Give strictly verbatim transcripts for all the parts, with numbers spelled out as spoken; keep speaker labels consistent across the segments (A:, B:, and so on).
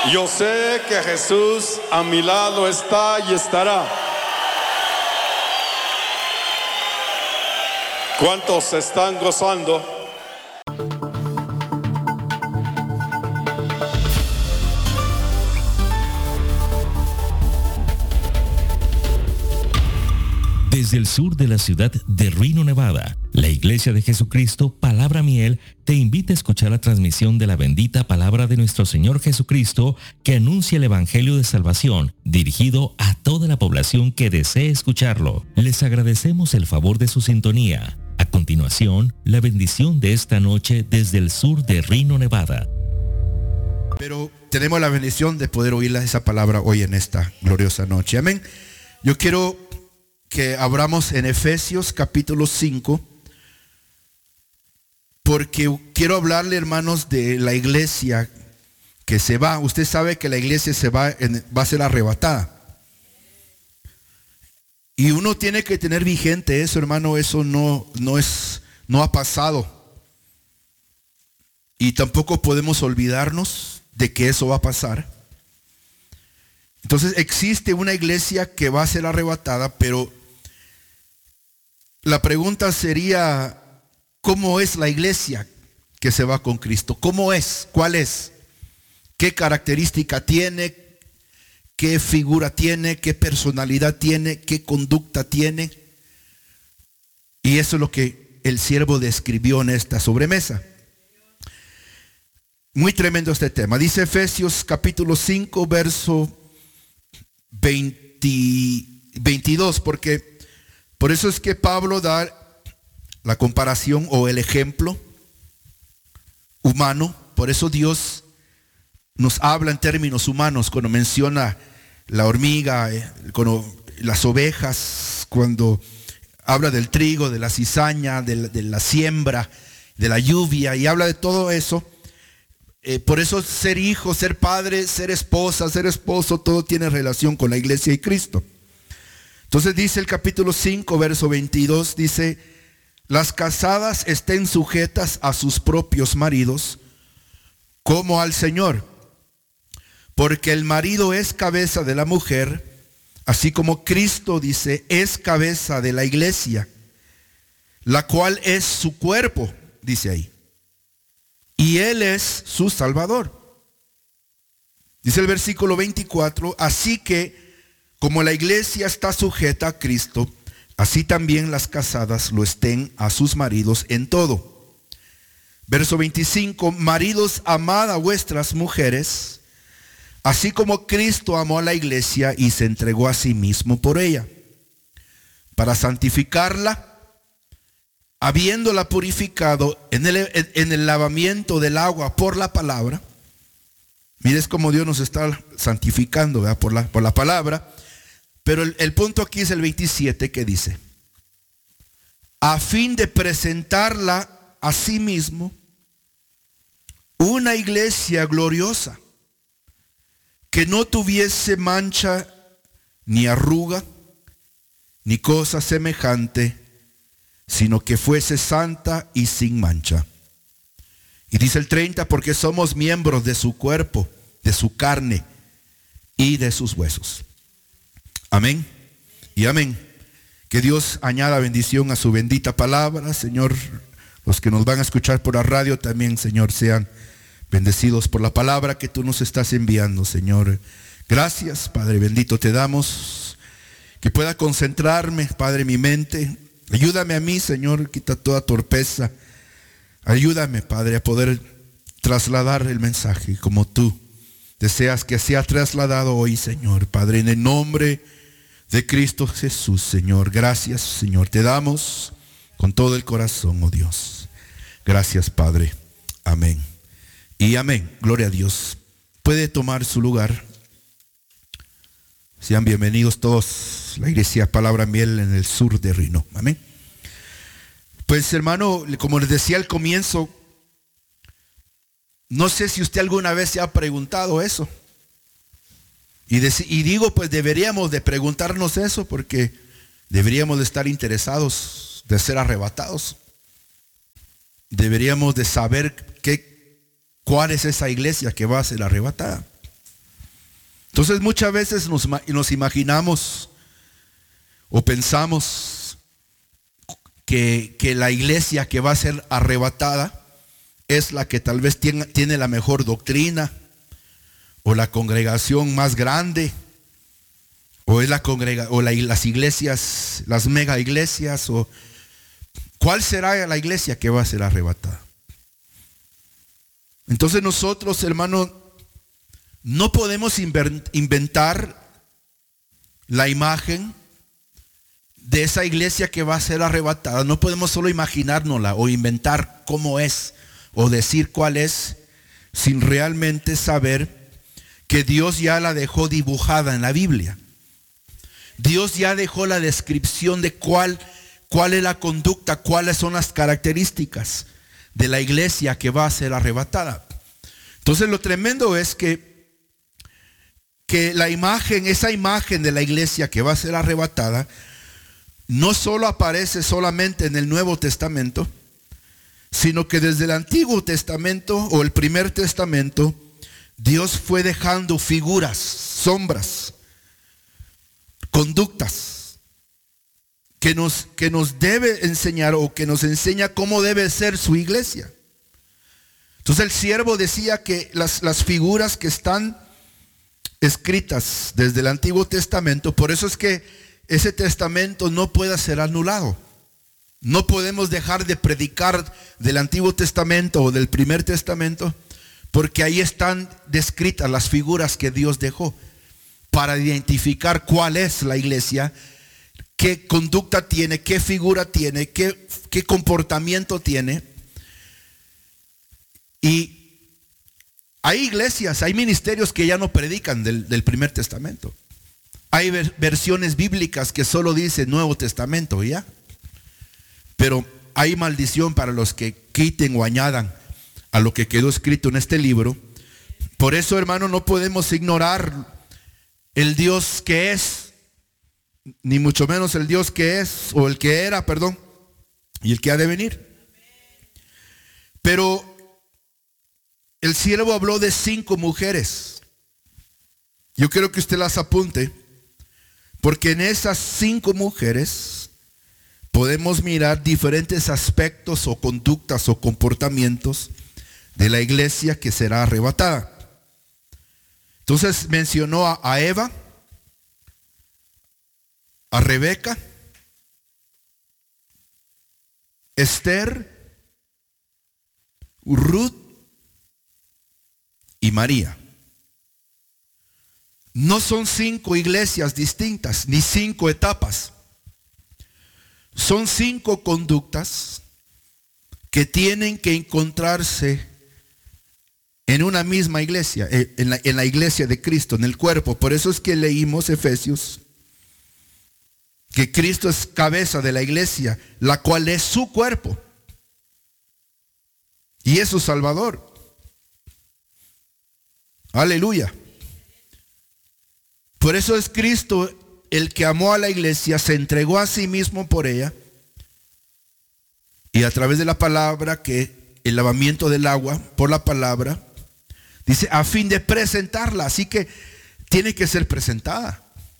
A: Yo sé que Jesús a mi lado está y estará. ¿Cuántos están gozando?
B: Desde el sur de la ciudad de Reno, Nevada, la Iglesia de Jesucristo, Palabra Miel, te invita a escuchar la transmisión de la bendita palabra de nuestro Señor Jesucristo que anuncia el Evangelio de Salvación, dirigido a toda la población que desee escucharlo. Les agradecemos el favor de su sintonía. A continuación, la bendición de esta noche desde el sur de Reno, Nevada.
C: Pero tenemos la bendición de poder oír esa palabra hoy en esta gloriosa noche. Amén. Yo quiero que abramos en Efesios capítulo cinco, porque quiero hablarle, hermanos, de la iglesia que se va. Usted sabe que la iglesia se va, en, va a ser arrebatada. Y uno tiene que tener vigente eso, hermano. Eso no, no es, no ha pasado. Y tampoco podemos olvidarnos de que eso va a pasar. Entonces existe una iglesia que va a ser arrebatada, pero la pregunta sería, ¿cómo es la iglesia que se va con Cristo? ¿Cómo es? ¿Cuál es? ¿Qué característica tiene? ¿Qué figura tiene? ¿Qué personalidad tiene? ¿Qué conducta tiene? Y eso es lo que el siervo describió en esta sobremesa. Muy tremendo este tema. Dice Efesios capítulo cinco, verso veinte, veintidós, porque por eso es que Pablo da la comparación o el ejemplo humano. Por eso Dios nos habla en términos humanos cuando menciona la hormiga, cuando las ovejas, cuando habla del trigo, de la cizaña, de la, de la siembra, de la lluvia, y habla de todo eso. Eh, por eso ser hijo, ser padre, ser esposa, ser esposo, todo tiene relación con la iglesia y Cristo. Entonces dice el capítulo cinco, verso veintidós, dice: las casadas estén sujetas a sus propios maridos como al Señor, porque el marido es cabeza de la mujer, así como Cristo, dice, es cabeza de la iglesia, la cual es su cuerpo, dice ahí, y Él es su Salvador. Dice el versículo veinticuatro, así que como la iglesia está sujeta a Cristo, así también las casadas lo estén a sus maridos en todo. Verso veinticinco, maridos, amad a vuestras mujeres, así como Cristo amó a la iglesia y se entregó a sí mismo por ella, para santificarla, habiéndola purificado en el, en el lavamiento del agua por la palabra. Mires cómo Dios nos está santificando, ¿verdad? Por la, por la palabra. Pero el, el punto aquí es el veintisiete, que dice: a fin de presentarla a sí mismo una iglesia gloriosa, que no tuviese mancha, ni arruga, ni cosa semejante, sino que fuese santa y sin mancha. Y dice el treinta, porque somos miembros de su cuerpo, de su carne y de sus huesos. Amén y amén. Que Dios añada bendición a su bendita palabra. Señor, los que nos van a escuchar por la radio también, Señor, sean bendecidos por la palabra que tú nos estás enviando, Señor. Gracias, Padre bendito, te damos. Que pueda concentrarme, Padre, mi mente. Ayúdame a mí, Señor, quita toda torpeza. Ayúdame, Padre, a poder trasladar el mensaje como tú deseas que sea trasladado hoy, Señor. Padre, en el nombre de Cristo Jesús, Señor. Gracias, Señor. Te damos con todo el corazón, oh Dios. Gracias, Padre. Amén y amén. Gloria a Dios. Puede tomar su lugar. Sean bienvenidos todos. La iglesia Palabra Miel en el sur de Reno. Amén. Pues, hermano, como les decía al comienzo, no sé si usted alguna vez se ha preguntado eso. Y, de, y digo, pues deberíamos de preguntarnos eso, porque deberíamos de estar interesados de ser arrebatados. Deberíamos de saber qué, cuál es esa iglesia que va a ser arrebatada. Entonces muchas veces nos, nos imaginamos o pensamos que, que la iglesia que va a ser arrebatada es la que tal vez tiene, tiene la mejor doctrina, o la congregación más grande, o es la congrega, o la, las iglesias, las mega iglesias, o ¿cuál será la iglesia que va a ser arrebatada? Entonces nosotros, hermanos, no podemos inventar la imagen de esa iglesia que va a ser arrebatada. No podemos solo imaginárnosla o inventar cómo es o decir cuál es, sin realmente saber que Dios ya la dejó dibujada en la Biblia. Dios ya dejó la descripción de cuál, cuál es la conducta, cuáles son las características de la iglesia que va a ser arrebatada. Entonces lo tremendo es que, que la imagen, esa imagen de la iglesia que va a ser arrebatada, no solo aparece solamente en el Nuevo Testamento, sino que desde el Antiguo Testamento o el Primer Testamento, Dios fue dejando figuras, sombras, conductas que nos, que nos debe enseñar o que nos enseña cómo debe ser su iglesia. Entonces el siervo decía que las, las figuras que están escritas desde el Antiguo Testamento, por eso es que ese testamento no puede ser anulado. No podemos dejar de predicar del Antiguo Testamento o del Primer Testamento, porque ahí están descritas las figuras que Dios dejó para identificar cuál es la iglesia, qué conducta tiene, qué figura tiene, qué, qué comportamiento tiene. Y hay iglesias, hay ministerios que ya no predican del, del Primer Testamento. Hay ver, versiones bíblicas que solo dicen Nuevo Testamento, ¿ya? Pero hay maldición para los que quiten o añadan a lo que quedó escrito en este libro. Por eso, hermano, no podemos ignorar el Dios que es, ni mucho menos el Dios que es, o el que era, perdón, y el que ha de venir. Pero el siervo habló de cinco mujeres. Yo quiero que usted las apunte, porque en esas cinco mujeres podemos mirar diferentes aspectos o conductas o comportamientos de la iglesia que será arrebatada. Entonces mencionó a, a Eva, a Rebeca, Esther, Ruth y María. No son cinco iglesias distintas, ni cinco etapas. Son cinco conductas que tienen que encontrarse en una misma iglesia, en la, en la iglesia de Cristo, en el cuerpo. Por eso es que leímos Efesios, que Cristo es cabeza de la iglesia, la cual es su cuerpo y es su Salvador. Aleluya. Por eso es Cristo el que amó a la iglesia, se entregó a sí mismo por ella, y a través de la palabra, que el lavamiento del agua por la palabra, dice, a fin de presentarla. Así que tiene que ser presentada.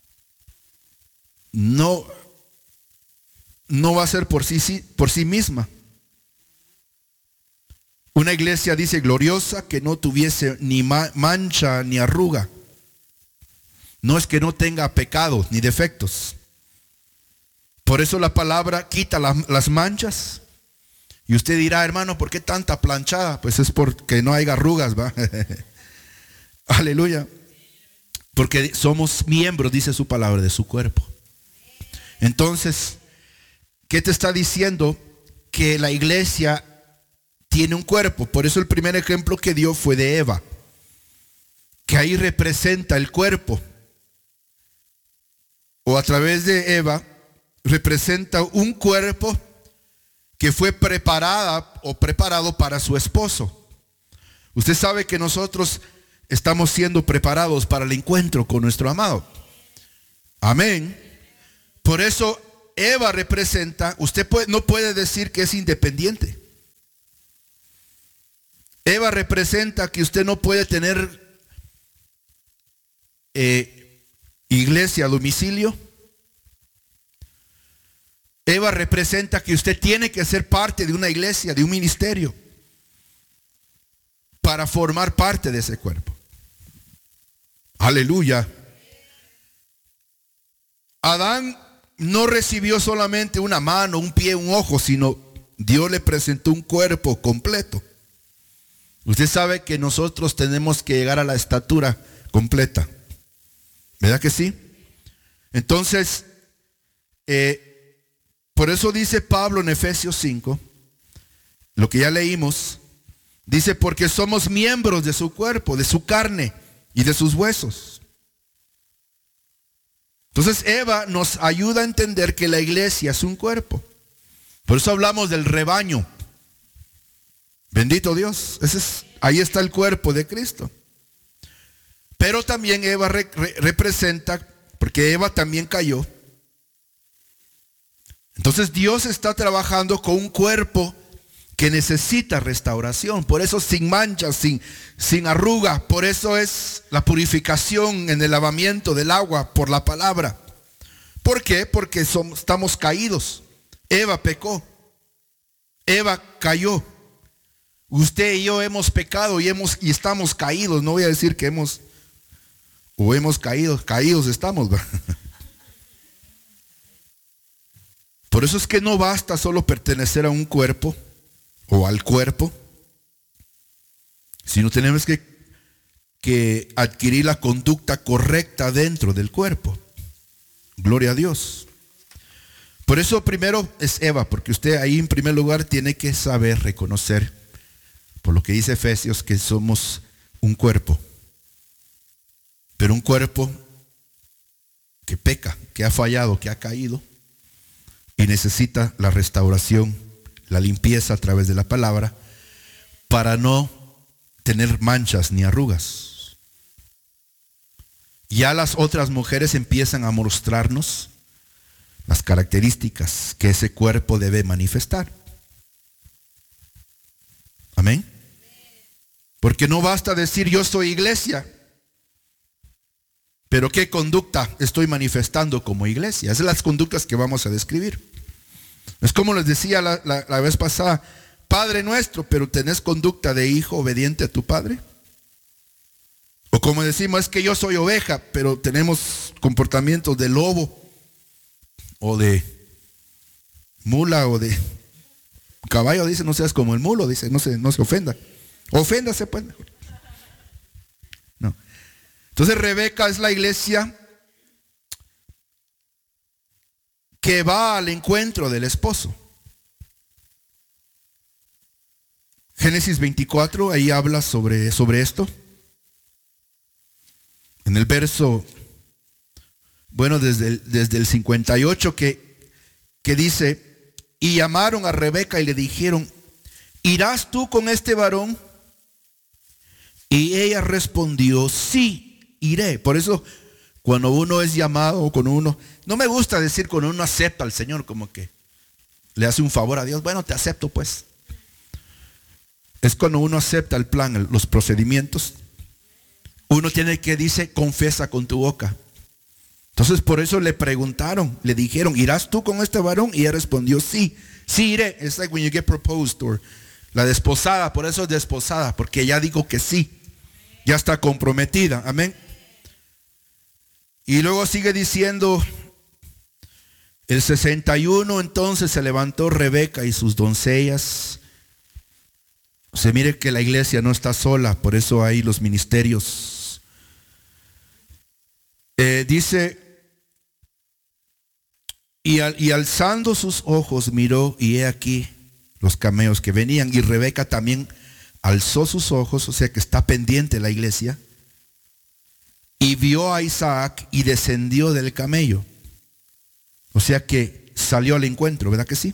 C: No, no va a ser por sí, sí, por sí misma. Una iglesia, dice, gloriosa, que no tuviese ni mancha ni arruga. No es que no tenga pecados ni defectos. Por eso la palabra quita la, las manchas. Y usted dirá, hermano, ¿por qué tanta planchada? Pues es porque no hay arrugas, ¿va? Aleluya. Porque somos miembros, dice su palabra, de su cuerpo. Entonces, ¿qué te está diciendo? Que la iglesia tiene un cuerpo. Por eso el primer ejemplo que dio fue de Eva, que ahí representa el cuerpo. O a través de Eva representa un cuerpo que fue preparada o preparado para su esposo. Usted sabe que nosotros estamos siendo preparados para el encuentro con nuestro amado. Amén. Por eso Eva representa, usted puede, no puede decir que es independiente. Eva representa que usted no puede tener eh, iglesia a domicilio. Eva representa que usted tiene que ser parte de una iglesia, de un ministerio, para formar parte de ese cuerpo. Aleluya. Adán no recibió solamente una mano, un pie, un ojo, sino Dios le presentó un cuerpo completo. Usted sabe que nosotros tenemos que llegar a la estatura completa, ¿verdad que sí? Entonces, eh, por eso dice Pablo en Efesios cinco, lo que ya leímos, dice, porque somos miembros de su cuerpo, de su carne y de sus huesos. Entonces Eva nos ayuda a entender que la iglesia es un cuerpo. Por eso hablamos del rebaño. Bendito Dios. Ese es, ahí está el cuerpo de Cristo. Pero también Eva re, re, representa, porque Eva también cayó. Entonces Dios está trabajando con un cuerpo que necesita restauración. Por eso sin manchas, sin, sin arruga. Por eso es la purificación en el lavamiento del agua por la palabra. ¿Por qué? Porque somos, estamos caídos. Eva pecó. Eva cayó. Usted y yo hemos pecado y, hemos, y estamos caídos. No voy a decir que hemos o hemos caído. Caídos estamos. Por eso es que no basta solo pertenecer a un cuerpo o al cuerpo, sino tenemos que, que adquirir la conducta correcta dentro del cuerpo. Gloria a Dios. Por eso primero es Eva, porque usted ahí en primer lugar tiene que saber reconocer, por lo que dice Efesios, que somos un cuerpo, pero un cuerpo que peca, que ha fallado, que ha caído y necesita la restauración, la limpieza a través de la palabra, para no tener manchas ni arrugas. Ya las otras mujeres empiezan a mostrarnos las características que ese cuerpo debe manifestar. Amén. Porque no basta decir yo soy iglesia, pero ¿qué conducta estoy manifestando como iglesia? Esas son las conductas que vamos a describir. Es como les decía la, la, la vez pasada, Padre nuestro, pero ¿tenés conducta de hijo obediente a tu padre? O como decimos, es que yo soy oveja, pero tenemos comportamientos de lobo, o de mula, o de caballo. Dice, no seas como el mulo, dice, no se, no se ofenda. Oféndase pues mejor. No. Entonces Rebeca es la iglesia que va al encuentro del esposo. Génesis veinticuatro, ahí habla sobre, sobre esto. En el verso, bueno, desde el, desde el cincuenta y ocho, que, que dice, y llamaron a Rebeca y le dijeron, ¿irás tú con este varón? Y ella respondió, sí, iré. Por eso, cuando uno es llamado, o cuando uno, no me gusta decir cuando uno acepta al Señor, como que le hace un favor a Dios, bueno, te acepto pues. Es cuando uno acepta el plan, los procedimientos. Uno tiene que, dice, confiesa con tu boca. Entonces por eso le preguntaron, le dijeron, ¿irás tú con este varón? Y ella respondió, sí, sí iré. It's like when you get proposed, or la desposada, por eso es desposada, porque ella dijo que sí, ya está comprometida, amén. Y luego sigue diciendo, el sesenta y uno, entonces se levantó Rebeca y sus doncellas. O sea, mire que la iglesia no está sola, por eso hay los ministerios. Eh, dice, y, al, y alzando sus ojos miró, y he aquí los camellos que venían. Y Rebeca también alzó sus ojos, o sea que está pendiente la iglesia, y vio a Isaac y descendió del camello. O sea que salió al encuentro, ¿verdad que sí?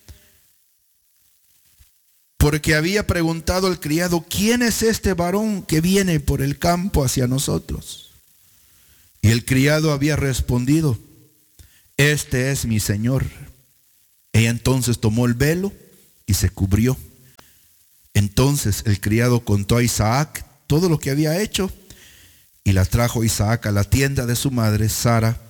C: Porque había preguntado el criado, ¿quién es este varón que viene por el campo hacia nosotros? Y el criado había respondido, este es mi señor. Ella entonces tomó el velo y se cubrió. Entonces el criado contó a Isaac todo lo que había hecho. Y la trajo Isaac a la tienda de su madre Sara,